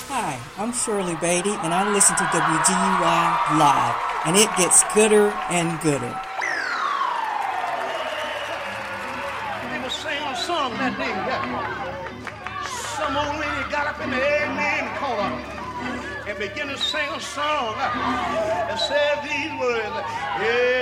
Hi, I'm Shirley Beatty, and I listen to WGUI Live, and it gets gooder and gooder. They were singing a song that day. Some old lady got up in the amen corner and began to sing a song that said these words.